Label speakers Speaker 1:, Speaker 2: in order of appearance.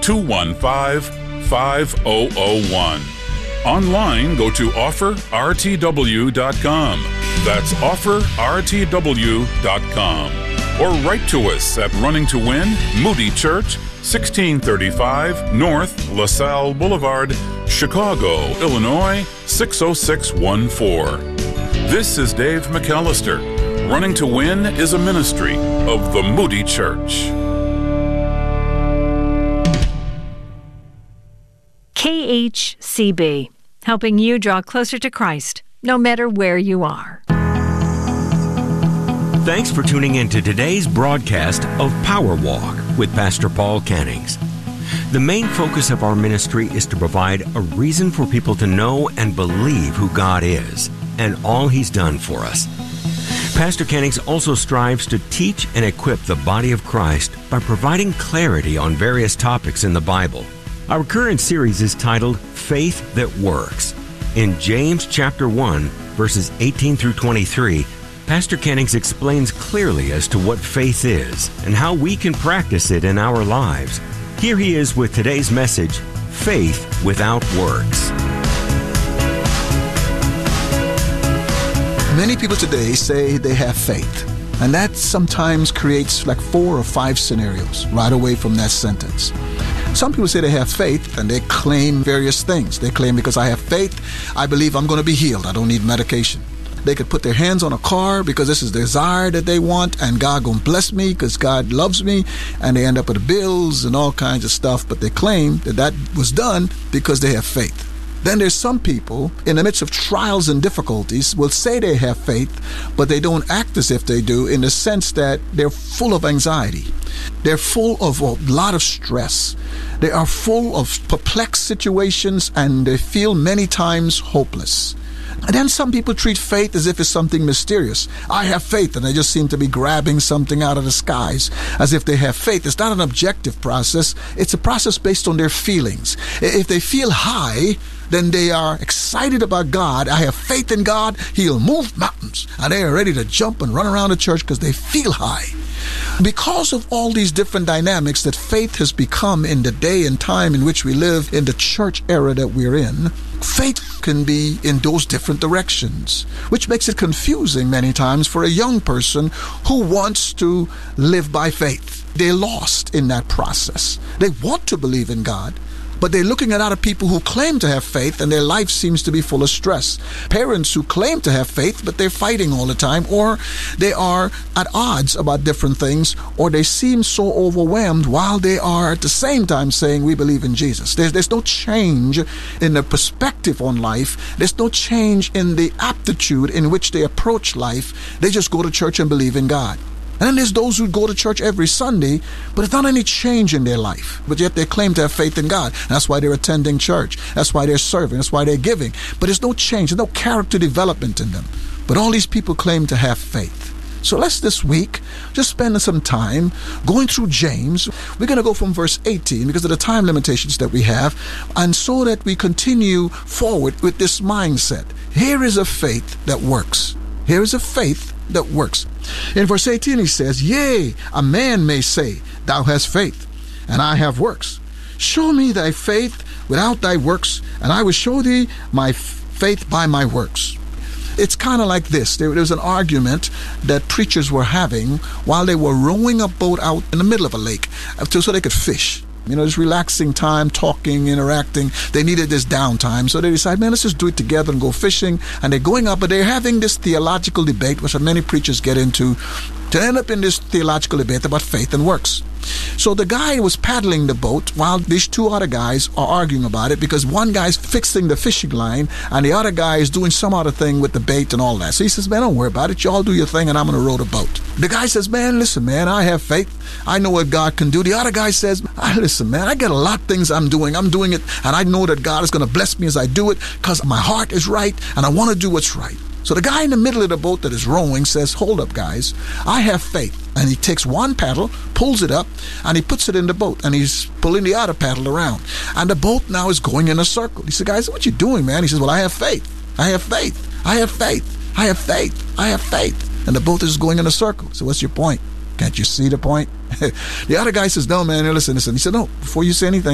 Speaker 1: 215-5001. Online, go to offerrtw.com. That's offerrtw.com. Or write to us at Running to Win, Moody Church, 1635 North LaSalle Boulevard, Chicago, Illinois, 60614. This is Dave McAllister. Running to Win is a ministry of the Moody Church.
Speaker 2: KHCB, helping you draw closer to Christ, no matter where you are.
Speaker 3: Thanks for tuning in to today's broadcast of Power Walk with Pastor Paul Cannings. The main focus of our ministry is to provide a reason for people to know and believe who God is and all He's done for us. Pastor Cannings also strives to teach and equip the body of Christ by providing clarity on various topics in the Bible. Our current series is titled Faith That Works. In James chapter 1, verses 18 through 23, Pastor Cannings explains clearly as to what faith is and how we can practice it in our lives. Here he is with today's message, Faith Without Works.
Speaker 4: Many people today say they have faith, and that sometimes creates like 4 or 5 scenarios right away from that sentence. Some people say they have faith and they claim various things. They claim, because I have faith, I believe I'm going to be healed. I don't need medication. They could put their hands on a car because this is the desire that they want, and God gonna bless me because God loves me, and they end up with bills and all kinds of stuff, but they claim that that was done because they have faith. Then there's some people in the midst of trials and difficulties will say they have faith, but they don't act as if they do, in the sense that they're full of anxiety. They're full of a lot of stress. They are full of perplexed situations, and they feel many times hopeless. And then some people treat faith as if it's something mysterious. I have faith, and they just seem to be grabbing something out of the skies as if they have faith. It's not an objective process. It's a process based on their feelings. If they feel high, then they are excited about God. I have faith in God. He'll move mountains. And they are ready to jump and run around the church because they feel high. Because of all these different dynamics that faith has become in the day and time in which we live, in the church era that we're in, faith can be in those different directions, which makes it confusing many times for a young person who wants to live by faith. They're lost in that process. They want to believe in God, but they're looking at other people who claim to have faith, and their life seems to be full of stress. Parents who claim to have faith, but they're fighting all the time, or they are at odds about different things, or they seem so overwhelmed while they are at the same time saying, we believe in Jesus. There's no change in the perspective on life. There's no change in the aptitude in which they approach life. They just go to church and believe in God. And then there's those who go to church every Sunday, but there's not any change in their life. But yet they claim to have faith in God. And that's why they're attending church. That's why they're serving. That's why they're giving. But there's no change. There's no character development in them. But all these people claim to have faith. So let's this week just spend some time going through James. We're going to go from verse 18 because of the time limitations that we have, and so that we continue forward with this mindset. Here is a faith that works. Here is a faith that works. In verse 18 he says, Yea, a man may say, Thou hast faith, and I have works. Show me thy faith without thy works, and I will show thee my faith by my works. It's kind of like this. There was an argument that preachers were having while they were rowing a boat out in the middle of a lake so they could fish. This relaxing time, talking, interacting. They needed this downtime. So they decided, let's just do it together and go fishing. And they're going up, but they're having this theological debate, which many preachers get into, to end up in this theological debate about faith and works. So the guy was paddling the boat while these 2 other guys are arguing about it, because one guy's fixing the fishing line and the other guy is doing some other thing with the bait and all that. So he says, man, don't worry about it. Y'all do your thing and I'm going to row the boat. The guy says, man, listen, man, I have faith. I know what God can do. The other guy says, listen, man, I got a lot of things I'm doing it, and I know that God is going to bless me as I do it because my heart is right and I want to do what's right. So the guy in the middle of the boat that is rowing says, hold up, guys, I have faith. And he takes one paddle, pulls it up, and he puts it in the boat, and he's pulling the other paddle around. And the boat now is going in a circle. He said, guys, what you doing, man? He says, well, I have faith. I have faith. I have faith. I have faith. I have faith. And the boat is going in a circle. So what's your point? Can't you see the point? The other guy says, no, man, listen. He said, no, before you say anything,